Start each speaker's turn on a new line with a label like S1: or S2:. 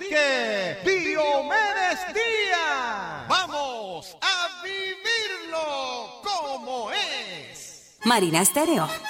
S1: cacique Diomedes Díaz. Vamos a vivirlo como es.
S2: Marina Estéreo.